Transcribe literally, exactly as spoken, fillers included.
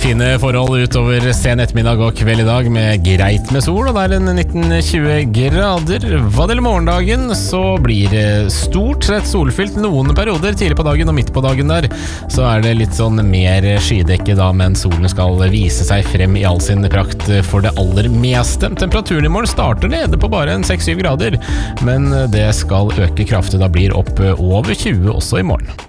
fine forhold utover sen ettermiddag og kveld i dag med greit med sol, og det er en nitten til tjue grader. Hva det gjelder morgendagen, så blir det stort sett solfylt noen perioder tidlig på dagen, og midt på dagen der så er det litt sånn mer skydekke da, men solen skal vise seg frem i all sin prakt for det aller meste. Temperaturen i morgen starter nede på bare en seks til syv grader, men det skal øke kraftig, da blir opp over tjue også i morgen.